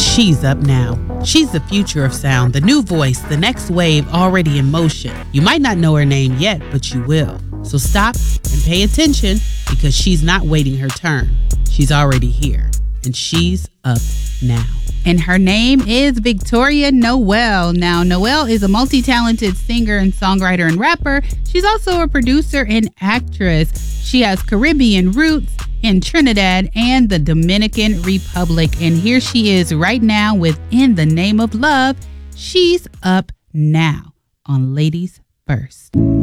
She's up now. She's the future of sound, the new voice, the next wave already in motion. You might not know her name yet, but you will. So stop and pay attention because she's not waiting her turn. She's already here, and she's up now. And her name is Victoria Noel. Now, Noel is a multi-talented singer and songwriter and rapper. She's also a producer and actress. She has Caribbean roots in Trinidad and the Dominican Republic. And here she is right now with In the Name of Love. She's up now on Ladies First.